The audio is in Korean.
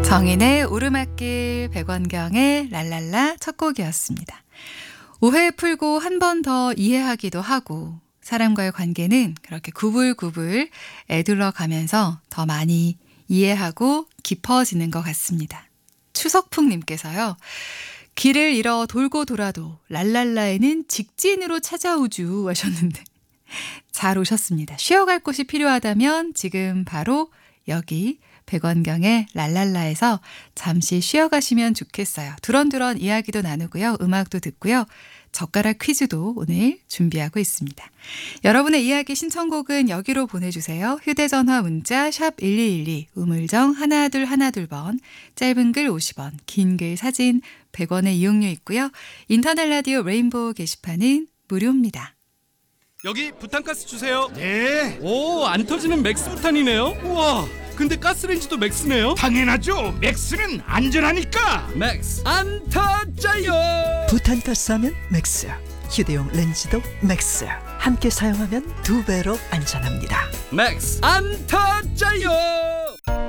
정인의 오르막길, 백원경의 랄랄라 첫 곡이었습니다. 오해 풀고 한 번 더 이해하기도 하고 사람과의 관계는 그렇게 구불구불 애둘러 가면서 더 많이 이해하고 깊어지는 것 같습니다. 추석풍님께서요. 길을 잃어 돌고 돌아도 랄랄라에는 직진으로 찾아오주 하셨는데 잘 오셨습니다. 쉬어갈 곳이 필요하다면 지금 바로 여기 백원경의 랄랄라에서 잠시 쉬어가시면 좋겠어요. 두런두런 이야기도 나누고요. 음악도 듣고요. 젓가락 퀴즈도 오늘 준비하고 있습니다. 여러분의 이야기 신청곡은 여기로 보내주세요. 휴대전화 문자 샵 1212 우물정 1212번 짧은 글 50원 긴 글 사진 100원의 이용료 있고요. 인터넷 라디오 레인보우 게시판은 무료입니다. 여기 부탄가스 주세요. 네. 오, 안 터지는 맥스 부탄이네요. 우와, 근데 가스레인지도 맥스네요. 당연하죠. 맥스는 안전하니까. 맥스 안 터져요. 부탄가스 하면 맥스, 휴대용 렌즈도 맥스. 함께 사용하면 2배로 안전합니다. 맥스 안 터져요.